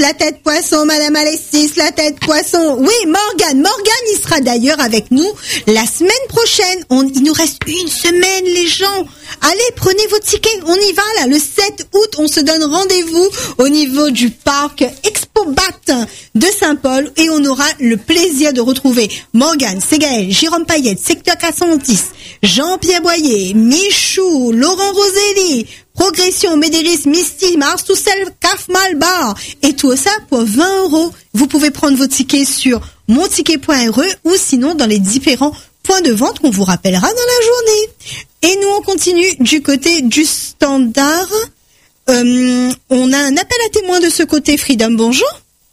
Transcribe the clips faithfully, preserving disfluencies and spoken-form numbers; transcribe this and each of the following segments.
la tête poisson, Madame Alexis, la tête poisson. Oui, Morgane. Morgane, il sera d'ailleurs avec nous la semaine prochaine. On, il nous reste une semaine, les gens. Allez, prenez vos tickets. On y va, là. Le sept août, on se donne rendez-vous au niveau du parc Expo-Bat de Saint-Paul et on aura le plaisir de retrouver Morgane, Ségaël, Jérôme Payette, Secteur quatre cent dix, Jean-Pierre Boyer, Michou, Laurent Roselli, Progression, Médéris, Misty, Mars Toussel, Caf Malbar. Et tout ça pour vingt euros. Vous pouvez prendre vos tickets sur mon ticket point r e ou sinon dans les différents points de vente qu'on vous rappellera dans la journée. Et nous, on continue du côté du standard. Euh, on a un appel à témoins de ce côté. Freedom, bonjour.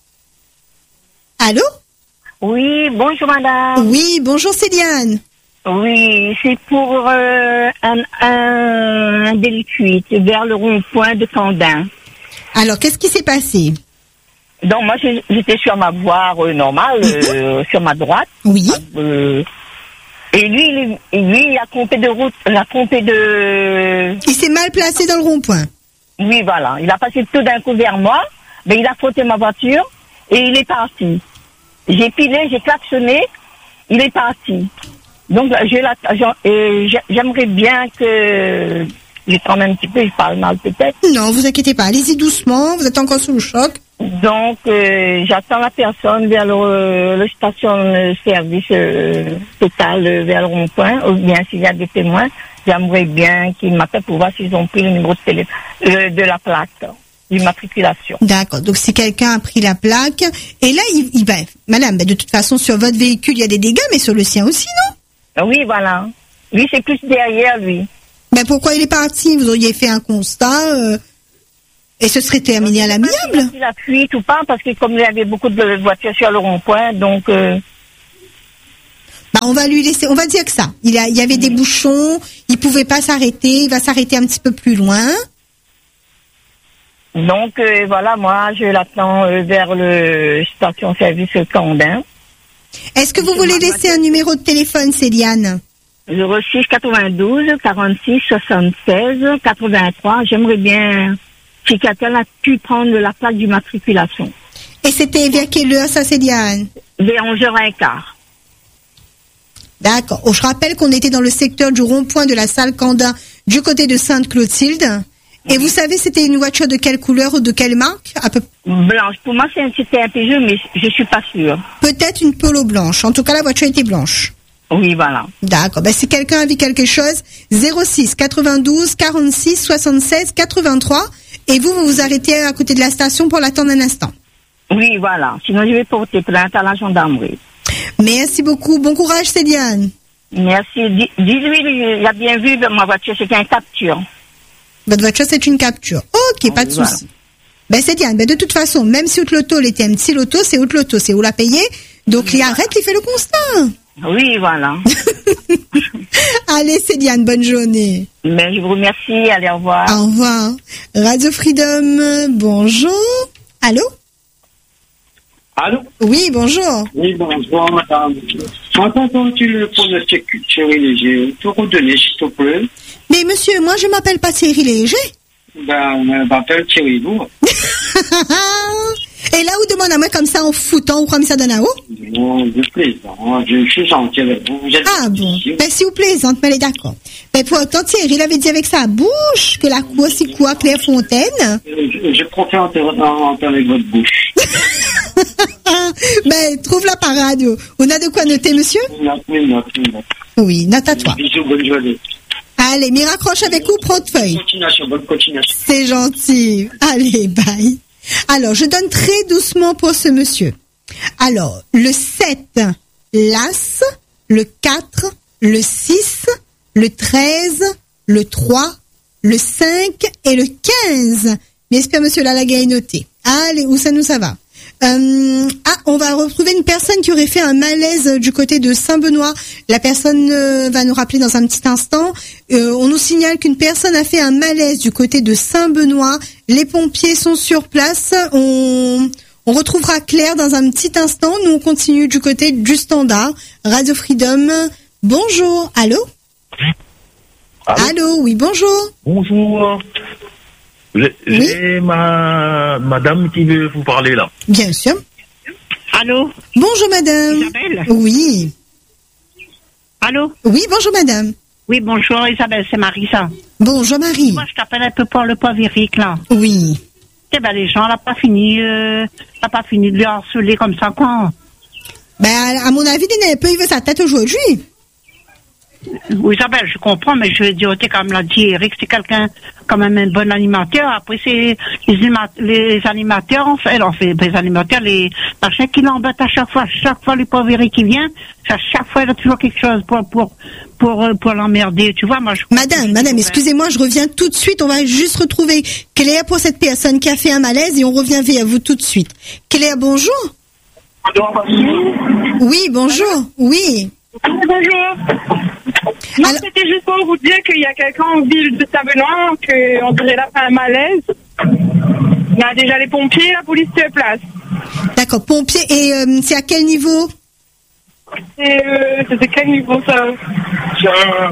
Allô? Oui, bonjour madame. Oui, bonjour Céliane. Oui, c'est pour euh, un, un, un délit de fuite vers le rond-point de Candin. Alors, qu'est-ce qui s'est passé? Donc, moi, j'étais sur ma voie euh, normale, euh, sur ma droite. Oui. Euh, et lui, il, est, lui, il a trompé de route, il a trompé de... Il s'est mal placé dans le rond-point. Oui, voilà. Il a passé tout d'un coup vers moi, mais il a frotté ma voiture et il est parti. J'ai pilé, j'ai klaxonné, il est parti. Donc, je la, euh, j'aimerais bien que... Je tremble un petit peu, je parle mal peut-être. Non, vous inquiétez pas, allez-y doucement, vous êtes encore sous le choc. Donc, euh, j'attends la personne vers le, le station-service euh, total euh, vers le rond-point, ou bien s'il y a des témoins, j'aimerais bien qu'ils m'appellent pour voir s'ils ont pris le numéro de téléphone, euh, de la plaque d'immatriculation. D'accord, donc si quelqu'un a pris la plaque, et là, il, il va... Madame, ben, de toute façon, sur votre véhicule, il y a des dégâts, mais sur le sien aussi, non? Oui, voilà. Lui, c'est plus derrière, lui. Ben pourquoi il est parti? Vous auriez fait un constat euh, et ce serait terminé à l'amiable. Il a pris la fuite ou pas, parce que comme il y avait beaucoup de voitures sur le rond-point, donc... Euh... Ben, on va lui laisser, on va dire que ça. Il, a, il y avait des bouchons, il pouvait pas s'arrêter, il va s'arrêter un petit peu plus loin. Donc euh, voilà, moi je l'attends euh, vers le station-service Candin. Est-ce que vous voulez laisser un numéro de téléphone, Céliane? zéro six quatre-vingt-douze quarante-six soixante-seize quatre-vingt-trois. J'aimerais bien si quelqu'un a pu prendre la plaque d'immatriculation. Et c'était vers quelle heure, ça, Céliane? Vers onze heures quinze. D'accord. Oh, je rappelle qu'on était dans le secteur du rond-point de la salle Candin, du côté de Sainte-Clotilde. Et vous savez, c'était une voiture de quelle couleur ou de quelle marque? À peu... Blanche. Pour moi, c'était un Peugeot, mais je suis pas sûre. Peut-être une Polo blanche. En tout cas, la voiture était blanche. Oui, voilà. D'accord. Ben, si quelqu'un a vu quelque chose, zéro six quatre-vingt-douze quarante-six soixante-seize quatre-vingt-trois. Et vous, vous vous arrêtez à côté de la station pour l'attendre un instant. Oui, voilà. Sinon, je vais porter plainte à la gendarmerie. Merci beaucoup. Bon courage, Céliane. Merci. Dis-lui, il a bien vu ma voiture, c'était une capture. Votre voiture, c'est une capture. Ok, oui, pas de voilà. souci. Ben, Céliane, ben, de toute façon, même si Haute Loto, était un petit loto, c'est Haute Loto, c'est où la payer. Donc, oui, il arrête, il fait le constat. Oui, voilà. Allez, Céliane, bonne journée. Mais je vous remercie. Allez, au revoir. Au revoir. Radio Freedom, bonjour. Allô? Allô? Oui, bonjour. Oui, bonjour, madame. Entends-tu le pronostic Thierry Léger? Tu redonner, s'il te plaît? Mais monsieur, moi, je m'appelle pas Thierry Léger. Ben, je m'appelle Thierry Lourd. Et là, vous demandez à moi comme ça en foutant ou comme ça donne à haut? Non, je plaisante. Je suis gentil avec vous. Vous êtes ah bon? Ben, si vous plaisante, mais elle est d'accord. Ben, pour autant, Thierry, il avait dit avec sa bouche que la cour, c'est quoi, Clairefontaine? Je, je préfère entendre avec votre bouche. Ben, trouve la parade. On a de quoi noter, monsieur? Note, oui, note, oui, note. Oui, note à toi. Bisous, bonne journée. Allez, m'y raccroche avec vous, prends de feuille. Continuation, bonne continuation. C'est gentil. Allez, bye. Alors, je donne très doucement pour ce monsieur. Alors, le sept, l'As, le quatre, le six, le treize, le trois, le cinq et le quinze. Mais j'espère, monsieur Lalaga est noté. Allez, où ça nous ça va? Euh, ah, on va retrouver une personne qui aurait fait un malaise du côté de Saint-Benoît. La personne euh, va nous rappeler dans un petit instant. Euh, on nous signale qu'une personne a fait un malaise du côté de Saint-Benoît. Les pompiers sont sur place. On, on retrouvera Claire dans un petit instant. Nous, on continue du côté du standard. Radio Freedom. Bonjour. Allô? Allô? Allô, oui, bonjour. Bonjour. J'ai, j'ai ma madame qui veut vous parler là. Bien sûr. Allô? Bonjour madame. Isabelle? Oui. Allô? Oui, bonjour madame. Oui, bonjour Isabelle, c'est Marisa. Bonjour Marie. Moi, je t'appelle un peu pour le pauvre Eric, là. Oui. Eh ben, les gens, on n'a pas fini, euh, on n'a pas fini de le harceler comme ça, quoi. Ben, à mon avis, il n'a pas eu sa tête aujourd'hui. Oui, Isabelle, je comprends, mais je veux dire, comme l'a dit Eric, c'est quelqu'un, quand même, un bon animateur. Après, c'est les, anima- les animateurs, en fait, en fait, les animateurs, les machins qui l'embêtent à chaque fois. Chaque fois, le pauvre Eric qui vient, à chaque fois, il a toujours quelque chose pour, pour, pour, pour l'emmerder. Tu vois, moi, je... Madame, madame, excusez-moi, je reviens tout de suite. On va juste retrouver Claire pour cette personne qui a fait un malaise et on revient vers vous tout de suite. Claire, bonjour. Oui, bonjour. Oui. Bonjour. Non, Alors... c'était juste pour vous dire qu'il y a quelqu'un en ville de Saint-Benoît, qu'on dirait là fait un malaise. Il y a déjà les pompiers, la police se place. D'accord, pompiers, et euh, c'est à quel niveau? C'est euh, c'est quel niveau ça? C'est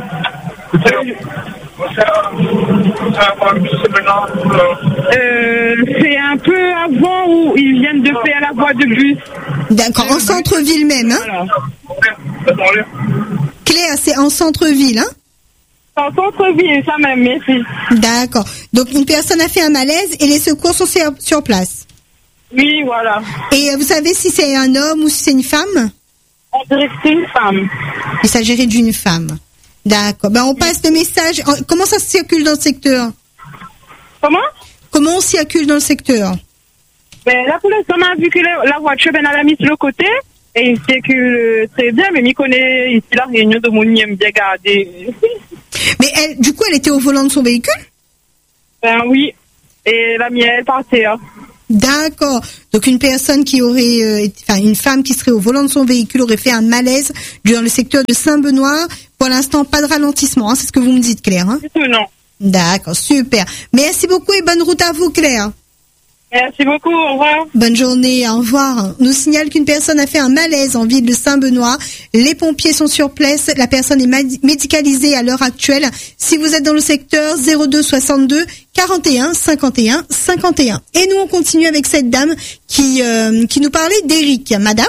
euh, C'est un peu avant où ils viennent de faire la voie de bus. D'accord, en centre-ville même, hein? Voilà. Claire, c'est en centre-ville, hein? En centre-ville, ça même, merci. D'accord. Donc, une personne a fait un malaise et les secours sont sur, sur place. Oui, voilà. Et euh, vous savez si c'est un homme ou si c'est une femme? On dirait que c'est une femme. Il s'agirait d'une femme. D'accord. Ben, on passe le message. Comment ça circule dans le secteur? Comment? Comment on circule dans le secteur? Ben, là, pour l'instant, on a vu que la, la voiture, ben, elle a mis sur le côté. Et il circule très bien, mais il connaît ici la réunion de mon aime bien gardé. Mais elle, du coup, elle était au volant de son véhicule? Ben oui. Et la mienne, elle partait. Hein. D'accord. Donc une personne qui aurait, euh, enfin une femme qui serait au volant de son véhicule aurait fait un malaise dans le secteur de Saint-Benoît. Pour l'instant, pas de ralentissement. Hein, c'est ce que vous me dites, Claire. Hein? Du tout, non. D'accord, super. Merci beaucoup et bonne route à vous, Claire. Merci beaucoup, au revoir. Bonne journée, au revoir. On nous signale qu'une personne a fait un malaise en ville de Saint-Benoît. Les pompiers sont sur place. La personne est médicalisée à l'heure actuelle. Si vous êtes dans le secteur, zéro deux soixante-deux quarante et un cinquante et un cinquante et un. Et nous, on continue avec cette dame qui, euh, qui nous parlait d'Éric. Madame?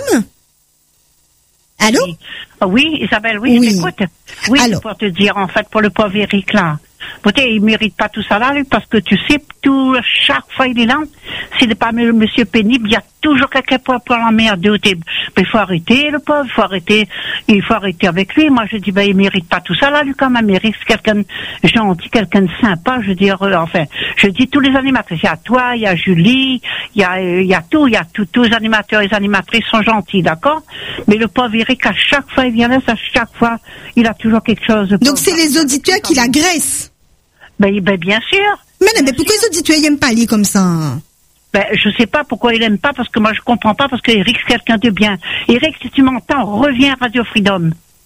Allô? Oui, oui Isabelle, oui, oui. je t'écoute. Oui, Alors. pour te dire, en fait, pour le pauvre Eric, là. Peut-être il mérite pas tout ça là, lui, parce que tu sais, tout, chaque fois il est là, s'il n'est pas m- monsieur pénible, il y a toujours quelqu'un pour, pour l'emmerder. Mais il faut arrêter, le pauvre, il faut arrêter, il faut arrêter avec lui. Moi, je dis, ben, il mérite pas tout ça là, lui, quand même. Eric, c'est quelqu'un de gentil, quelqu'un de sympa, je veux dire, euh, enfin, je dis tous les animateurs. Il y a toi, il y a Julie, il y a, euh, il y a tout, il y a tout, tous les animateurs et les animatrices sont gentils, d'accord? Mais le pauvre Eric, à chaque fois, il vient là, à chaque fois, il a toujours quelque chose de Donc c'est les auditeurs qui l'agressent. Ben, ben, bien sûr. Madame, mais pourquoi les auditeurs n'aiment pas aller comme ça? Ben, je sais pas pourquoi il aime pas, parce que moi je comprends pas, parce que Eric c'est quelqu'un de bien. Eric, si tu m'entends, reviens à Radio Freedom.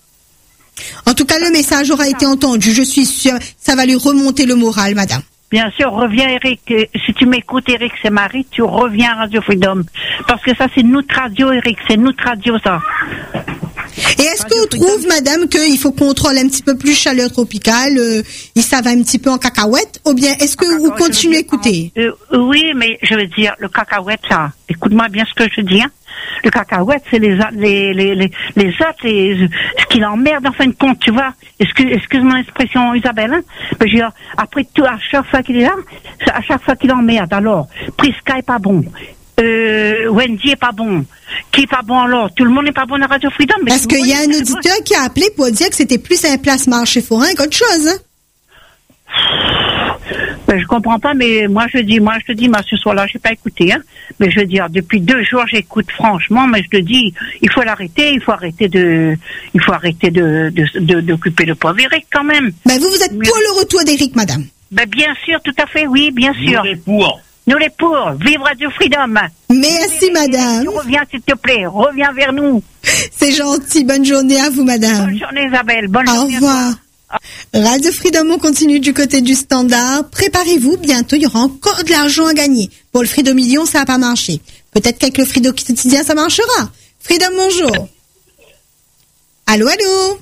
En tout cas, le message aura été entendu. Je suis sûre, ça va lui remonter le moral, madame. Bien sûr, reviens Eric. Si tu m'écoutes, Eric, c'est Marie, tu reviens à Radio Freedom. Parce que ça, c'est notre radio, Eric, c'est notre radio, ça. Et est-ce qu'on trouve, madame, qu'il faut qu'on contrôle un petit peu plus chaleur tropicale, euh, et ça va un petit peu en cacahuète, ou bien est-ce que vous continuez à écouter? euh, Oui, mais je veux dire, le cacahuète, là, écoute-moi bien ce que je dis, hein. Le cacahuète, c'est les, les, les, les, les autres, les, ce qui l'emmerde en fin de compte, tu vois. Excuse, excuse mon expression, Isabelle, hein. Mais je veux dire, après tout, à chaque fois qu'il est là, à chaque fois qu'il emmerde, alors, Prisca est pas bon. Euh, Wendy est pas bon. Qui est pas bon alors? Tout le monde n'est pas bon à Radio Freedom. Mais Parce qu'il y a un auditeur qui a appelé pour dire que c'était plus un placement chez Forain qu'autre chose, hein? Ben, je comprends pas, mais moi je dis, moi je te dis, moi ce soir-là, j'ai pas écouté, hein. Mais je veux dire, depuis deux jours, j'écoute franchement, mais je te dis, il faut l'arrêter, il faut arrêter de, il faut arrêter de, de, de, d'occuper le pauvre Eric quand même. Ben, vous, vous êtes mais... pour le retour d'Éric, madame? Ben, bien sûr, tout à fait, oui, bien sûr. Nous les pour. Nous les pour. Vive Radio Freedom. Merci, madame. Reviens, s'il te plaît. Reviens vers nous. C'est gentil. Bonne journée à vous, madame. Bonne journée, Isabelle. Bonne Au journée. Au revoir. Radio Freedom, on continue du côté du standard. Préparez-vous, bientôt, il y aura encore de l'argent à gagner. Pour le Freedom Million, ça n'a pas marché. Peut-être qu'avec le Freedom quotidien, ça marchera. Freedom, bonjour. Allô, allô.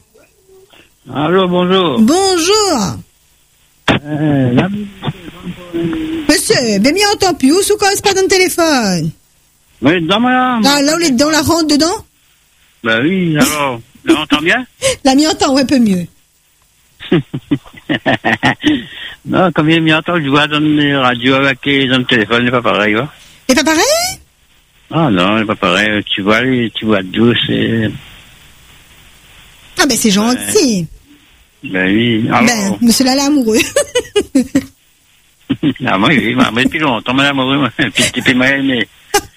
Allô, bonjour. Bonjour. Euh, la... Monsieur monsieur, ben, m'y entend plus. Où sous quoi, c'est pas dans le téléphone? Oui, dedans, madame. Ah, là, on est dans la ronde dedans? Ben oui, alors, tu m'entends bien? Là, m'y entend, ouais, un peu mieux. Non, comme il m'y entend, je vois dans les radios avec les dans le téléphone, c'est pas pareil, hein. C'est pas pareil? Ah non, c'est pas pareil. Tu vois, les, tu vois douce et... Ah, ben, c'est gentil. Ben oui, alors... Ben, monsieur là, amoureux. Ah, moi, oui, mais depuis longtemps, madame, amoureux, puis depuis moi, mais...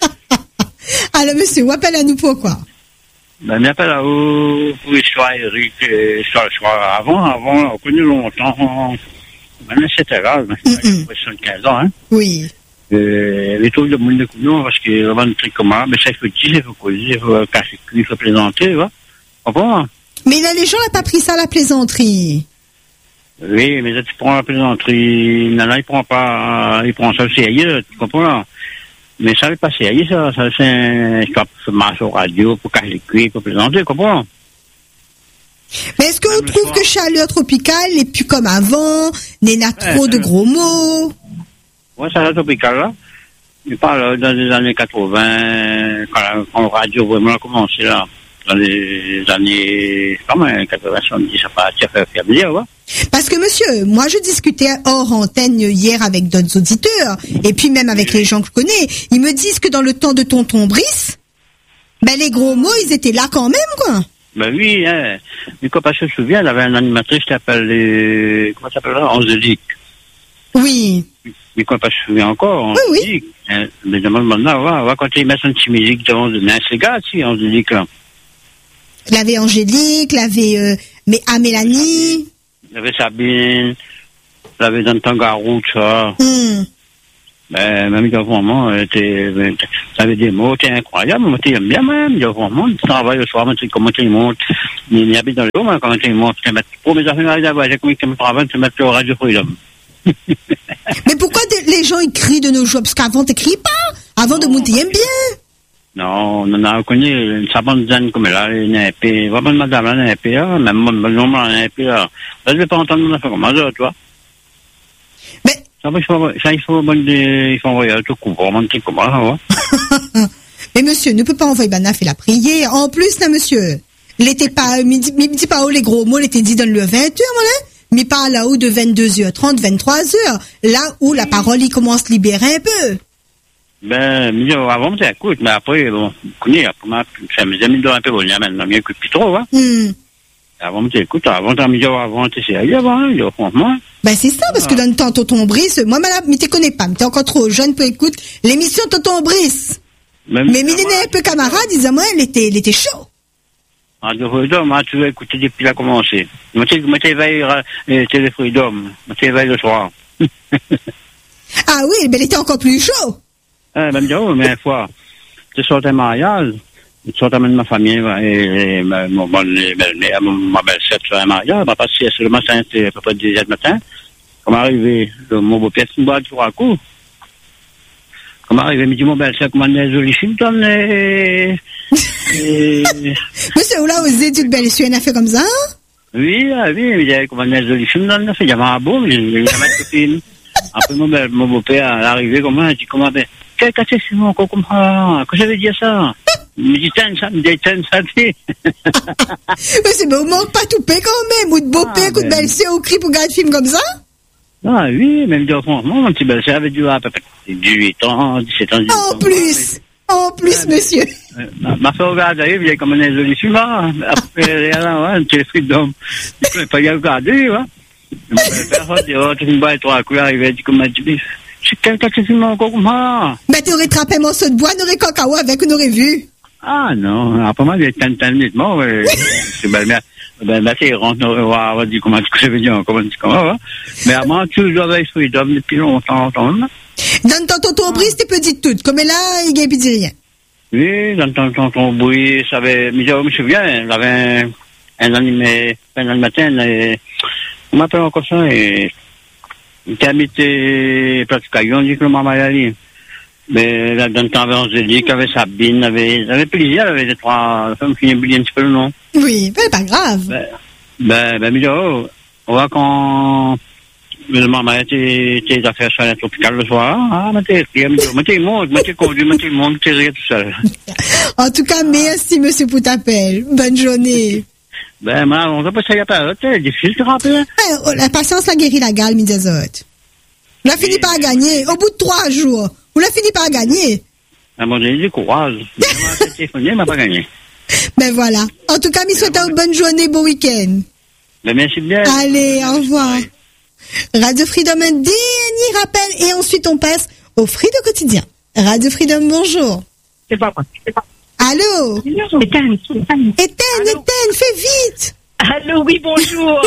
Alors, monsieur, vous appelez à nous pourquoi? Ben, bien pas là-haut, pour l'histoire, Eric, l'histoire, l'histoire. Avant, avant, on connaît longtemps, maintenant, c'était grave, maintenant, soixante-quinze ans, hein. Oui. Euh, les trucs de monde de couillon, parce qu'il y a vraiment des trucs comme ça, mais ça, il faut dire, il faut causer, il faut casser le cul, il faut plaisanter, tu vois. Comprends? Mais là, les gens n'ont pas pris ça à la plaisanterie. Oui, mais là, tu prends la plaisanterie, là, là, il prend pas, il prend ça au sérieux, tu comprends? Mais ça n'est pas sérieux, ça, ça, c'est un, je dois marcher au radio pour casser les cuits, pour plaisanter, tu comprends? Mais est-ce que vous trouvez que Chaleur Tropicale n'est plus comme avant, n'est pas trop Ouais, de ouais. gros mots? Ouais, ça, c'est tropical, là. Je parle dans les années quatre-vingts, quand la, quand la radio vraiment a commencé, là. Dans les années, quand même, quatre-vingts, soixante-dix, ça pas, ça fait plaisir, ouais. Parce que monsieur, moi je discutais hors antenne hier avec d'autres auditeurs, et puis même avec les gens que je connais, ils me disent que dans le temps de tonton Brice, ben les gros mots, ils étaient là quand même, quoi. Ben oui, hein. Mais quand je me souviens, elle avait un animatrice qui s'appelle, euh, comment ça s'appelle là? Angélique. Oui. Mais quand je me souviens encore, Oui, oui. Angélique. Hein, mais demande maintenant, va, va, quand ils mettent une petite musique devant de mais c'est gars, si, Angélique, là. Il avait Angélique, il avait euh, mais à Mélanie. Il y avait Sabine, il y avait dans le Tangarou, tout ça. Hmm. Ben, même, il y a vraiment, euh, t'es, ça avait des mots, t'es incroyable, moi, t'aimes bien, même, il y a vraiment, tu travailles le soir, moi, tu sais comment tu montes, il y habite dans le haut, moi, comment tu montes, tu mets, pour mes affaires, d'abord, j'ai commis comme travail, tu mets le Radio Freedom. Mais pourquoi de- les gens écrivent de nos jours? Parce qu'avant, t'écris pas. Avant de monter, t'aimes bien. Non, on en a connu une sabonne comme là, une épée, vraiment, madame, une épée, là, même, mon nom, une épée, là. Là, je vais pas entendre mon affaire comme ça, tu vois. Mais, Ça, il faut, ça, il faut, bon, des, il faut envoyer un truc, vraiment, un truc comme ça, ouais. mais monsieur, ne peut pas envoyer Banaf et la prière. En plus, là, monsieur, l'été pas, midi, midi pas où les gros mots, l'été dit donne le vingt heures, voilà. Mais pas là-haut de vingt-deux heures trente, vingt-trois heures. Là où la parole, il commence à libérer un peu. Ben, mais avant, c'est écoute, mais après, bon, vous connaissez, après, ça me faisait un peu, bon, il y a maintenant, mieux que plus trop, hein. Hmm. Avant, tu écoutes, avant, t'as mis avant, tu sais, avant, il y a franchement. Ben c'est ça, parce que dans le temps, Tonton Brice, moi, madame, mais tu connais pas, mais t'es encore trop jeune pour écouter l'émission Tonton Brice. Même Mais Mylène un peu camarade, disait moi, elle était, elle était chaud. Radio Freedom, hein, tu veux écouter depuis qu'il a commencé. Moi, tu m'éveilles, euh, Télé Freedom, moi, tu éveilles le soir. Ah oui, ben elle était encore plus chaud. Euh, ben, me dit, oh, mais une fois, tu sors d'un mariage, tu sors de ma famille, et, et ma, mon, mon, belle-mère, ma belle-sœur, tu fais un mariage, bah, parce que c'est le matin, c'est à peu près dix heures du matin. Comment arriver, le, mon beau-père, tu me bois du trois coups. Comment arriver, il me dit, mon belle-sœur, comment est joli film, donne, et, et, Monsieur, là, aux études, ben, elle a fait comme ça. oui, ah, oui, il me dit, comment est joli film, donne, il y avait un beau, il y avait un film. Après, mon, bel, mon beau-père est arrivé, comment, il dit, comment, ben, qu'est-ce que c'est, mon quoi, comme ça, que ça veut dire ça? Il me dit, tiens, ça, il me dit, tiens, ça, tu Mais c'est, ben, on manque pas tout paix quand même, ou de beau-père, Ah, ou de ben. belle-sœur, au cri pour garder film comme ça. Ah oui, même dire franchement, mon petit belle-sœur avait dû à peu près dix-huit ans, dix-sept ans, dix-huit ans. En plus, en plus, monsieur. Euh, Ma, ma soeur regarde, il y a comme un joli film, hein. Après, là, ouais, un petit freedom. Il ne pouvait pas y regarder, hein. Mon père, dit, oh, tu me vois, trois couleurs, il va dire, comme un petit c'est quelqu'un qui filme encore comme ça. Ben, t'aurais trappé un morceau de bois, n'aurais cacao avec, on aurait vu. Ah non, après moi, il y a tant de minutes, moi, ouais. C'est belle-mère. Ben, ben, c'est, rentre, on va, on va dire comment tu veux dire, comment tu comment, hein. Mais à moi, tu dois avoir freedom depuis longtemps, longtemps, hein. Dans le temps, tonton Brice, t'es petite toute. Comme là, il gagne plus de rien. Oui, dans le temps, ton, ton bruit, ça avait, mais je me souviens, il avait un, un animé, un animateur, et, on m'appelle encore ça, et, il habité, presque à Yon, dit que le maman est allé. Mais, là, dans le temps, on s'est dit qu'il y avait Sabine, il avait, il avait plaisir, il avait des trois femmes qui oublié un petit peu le nom. Oui, ben, pas grave. Ben, ben, ben, mais oh, on voit quand, Je maman, tes, tes affaires sur la tropicale le soir. Ah, mais t'es, mais t'es monde, mais t'es conduit, mais t'es monde, t'es rien tout seul. En tout cas, merci, monsieur, pour t'appel. Bonne journée. Ben, ma, on va pas essayer à période, c'est difficile de rappeler. Eh, la patience, la guérit la gale, mes des autres. On a fini par gagner. Au bout de trois jours, on a fini par gagner. À mon avis, du courage. J'ai téléphoné, mais pas gagné. Ben voilà. En tout cas, je souhaite une bonne journée, bon week-end. Ben, merci bien. Allez, au revoir. Radio Freedom, un dernier rappel et ensuite on passe au Freedom quotidien. Radio Freedom, bonjour. C'est pas moi. C'est pas... Allô? Éteins, éteins. Éteins, éteins, fais vite. Allô, oui, bonjour.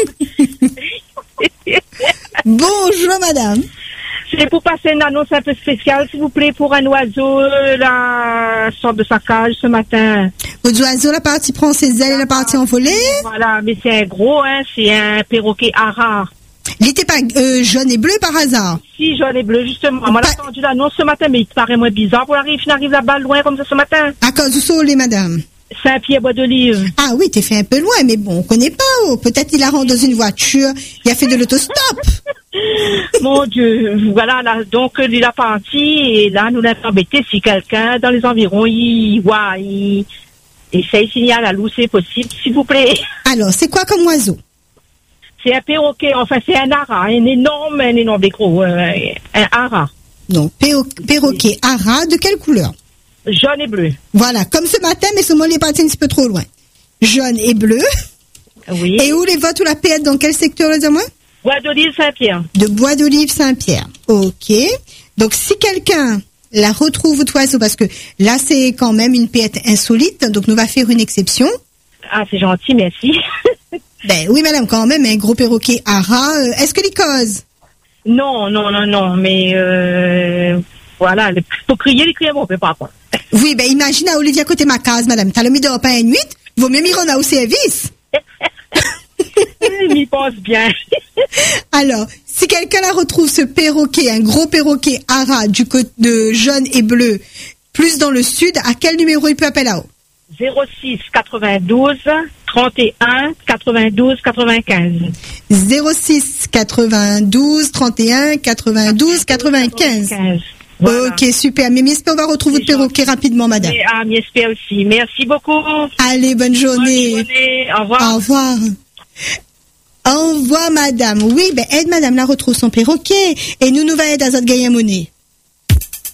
Bonjour, madame. C'est pour passer une annonce un peu spéciale, s'il vous plaît, pour un oiseau, la sorte de saccage ce matin. Votre oiseau, la partie prend ses ailes et la partie envolée? Voilà, mais c'est un gros, hein, c'est un perroquet rare. Il n'était pas euh, jaune et bleu par hasard? Si, jaune et bleu, justement. On m'a Pas... entendu l'annonce ce matin, mais il te paraît moins bizarre pour arriver, il arrive là-bas loin comme ça ce matin. À cause du soleil, madame? Saint-Pierre, Bois d'Olive. Ah oui, t'es fait un peu loin, mais bon, on connaît pas. Oh. Peut-être il a rendu dans une voiture, il a fait de l'autostop. Mon Dieu, voilà, là, donc il a parti et là, nous l'avons embêté si quelqu'un dans les environs, il voit, il essaye de signaler à l'eau, c'est possible, s'il vous plaît. Alors, c'est quoi comme oiseau? C'est un perroquet, enfin c'est un ara, un énorme, un énorme gros, euh, un ara. Non, perro- perroquet ara, de quelle couleur? Jaune et bleu. Voilà, comme ce matin, mais ce mot est parti un petit peu trop loin. Jaune et bleu. Oui. Et où les votes ou la P L, dans quel secteur, les amours? Bois d'Olive, Saint-Pierre. De Bois d'Olive, Saint-Pierre. Ok. Donc, si quelqu'un la retrouve, votre oiseau, parce que là, c'est quand même une P L insolite, donc nous va faire une exception. Ah, c'est gentil, merci. Ben oui, madame, quand même, un gros perroquet ara. Euh, est-ce que les causes? Non, non, non, non, mais euh, voilà, il faut crier, les crier, on peut pas, quoi. Oui, ben imagine à Olivia côté ma case, madame. T'as le mis dehors pas une nuit, vaut mieux m'y rendre au service. Il m'y pense bien. Alors, si quelqu'un la retrouve, ce perroquet, un gros perroquet ara du côté de jaune et bleu, plus dans le sud, à quel numéro il peut appeler là-haut? zéro six quatre-vingt-douze trente et un quatre-vingt-douze quatre-vingt-quinze. zéro six quatre-vingt-douze trente et un quatre-vingt-douze quatre-vingt-quinze. Voilà. Ok, super. Mais j'espère qu'on va retrouver votre perroquet rapidement, madame. Et, ah, j'espère aussi. Merci beaucoup. Allez, bonne journée. Bonne journée. Au revoir. Au revoir. Au revoir, madame. Oui, ben, aide madame la retrouve son perroquet. Et nous, nous va aider à cette gagne monnaie.